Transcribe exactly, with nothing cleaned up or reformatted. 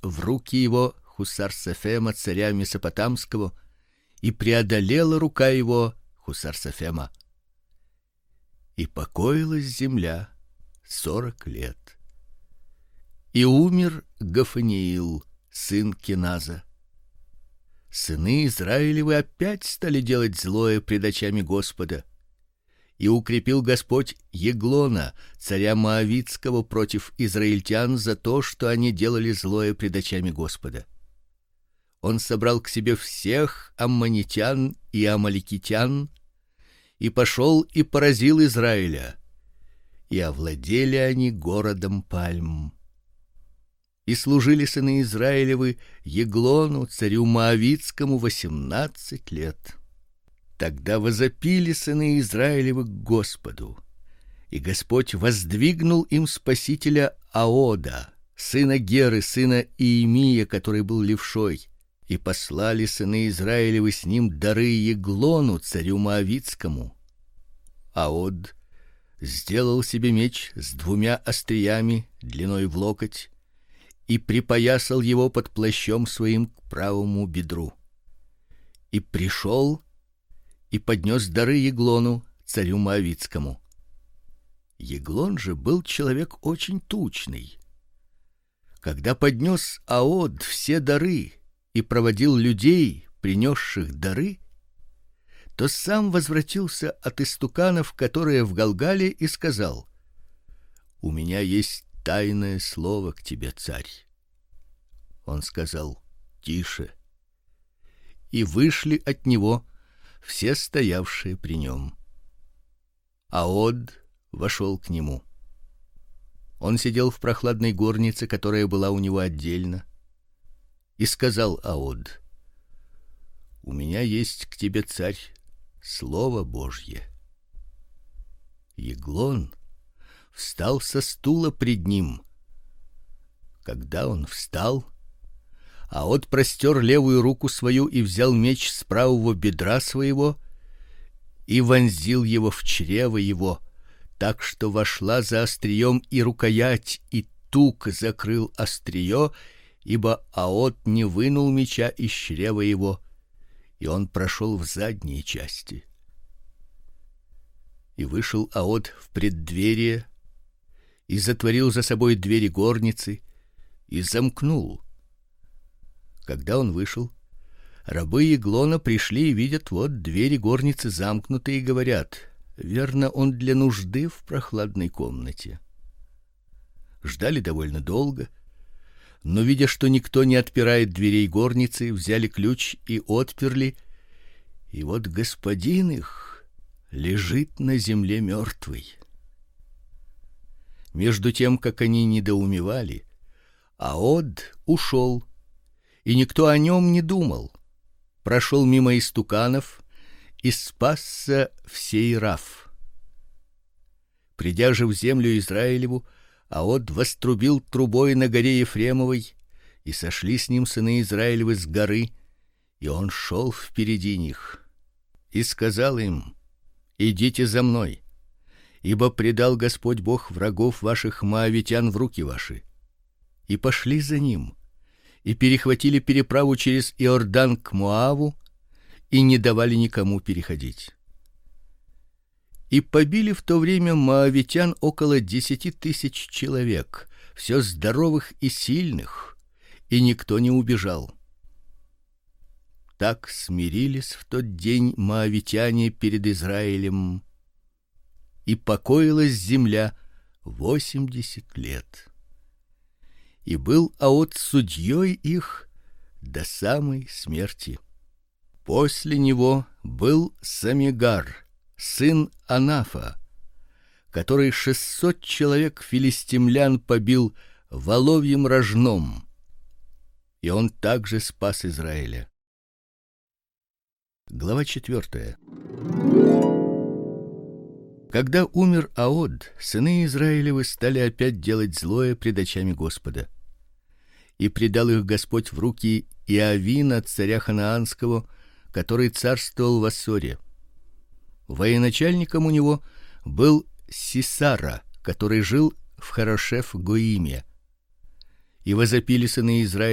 в руки его Хусар-Сефема, царя Месопотамского, и преодолела рука его Хусар-Сефема. И покоилась земля сорок лет. И умер Гафаниил, сын Киназа. Сыны Израилевы опять стали делать злое пред очами Господа. И укрепил Господь Еглона, царя Моавитского, против израильтян за то, что они делали злое пред очами Господа. Он собрал к себе всех аммонитян и амаликитян и пошел и поразил Израиля, и овладели они городом Пальм. И служили сыны Израилевы Еглону, царю Моавитскому, восемнадцать лет. Тогда возопили сыны Израилевы к Господу, и Господь воздвигнул им спасителя Аода, сына Геры, сына Иемия, который был левшой, и послали сыны Израилевы с ним дары Еглону, царю Моавитскому. Аод сделал себе меч с двумя остриями длиной в локоть и припоясал его под плащом своим к правому бедру. И пришел и поднес дары Еглону, царю Моавитскому. Еглон же был человек очень тучный. Когда поднес Аод все дары и проводил людей, принесших дары, то сам возвратился от истуканов, которые в Галгале, и сказал: «У меня есть тайное слово к тебе, царь». Он сказал: «Тише». И вышли от него все стоявшие при нем. Аод вошел к нему. Он сидел в прохладной горнице, которая была у него отдельно, и сказал Аод: «У меня есть к тебе, царь, слово Божье». Еглон встал со стула пред ним. Когда он встал, Аод простер левую руку свою и взял меч с правого бедра своего и вонзил его в чрево его, так что вошла за острием и рукоять, и тук закрыл острие, ибо Аод не вынул меча из чрева его, и он прошел в задние части. И вышел Аод в преддверие и затворил за собой двери горницы и замкнул. Когда он вышел, рабы Еглона пришли и видят, вот двери горницы замкнуты, и говорят: верно, он для нужды в прохладной комнате. Ждали довольно долго, но видя, что никто не отпирает дверей горницы, взяли ключ и отперли, и вот господин их лежит на земле мертвый. Между тем, как они недоумевали, Аод ушел, и никто о нем не думал. Прошел мимо истуканов и спасся в Сейраф. Придя же в землю Израилеву, Аод вострубил трубой на горе Ефремовой, и сошли с ним сыны Израилевы с горы, и он шел впереди них. И сказал им: идите за мной, ибо предал Господь Бог врагов ваших моавитян в руки ваши. И пошли за ним, и перехватили переправу через Иордан к Моаву, и не давали никому переходить. И побили в то время моавитян около десяти тысяч человек, все здоровых и сильных, и никто не убежал. Так смирились в тот день моавитяне перед Израилем, и покоилась земля восемьдесят лет. И был Аод судьей их до самой смерти. После него был Самигар, сын Анафа, который шестьсот человек филистимлян побил воловьим рожном, и он также спас Израиля. Глава четвёртая. Когда умер Аод, сыны Израилевы стали опять делать злое пред очами Господа. И предал их Господь в руки Иовина, царя ханаанского, который царствовал в Ассоре. Военачальником у него был Сисара, который жил в Харошеф-Гоиме. И возопили сыны Израиля